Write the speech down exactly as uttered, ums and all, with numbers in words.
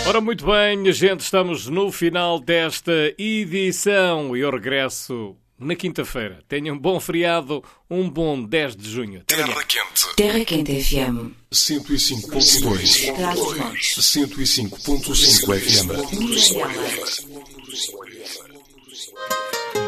Ora, muito bem, minha gente, estamos no final desta edição e eu regresso na quinta-feira. Tenham um bom feriado, um bom dez de junho. Até Terra Quente. Terra Quente F M. cento e cinco ponto dois. cento e cinco ponto cinco F M.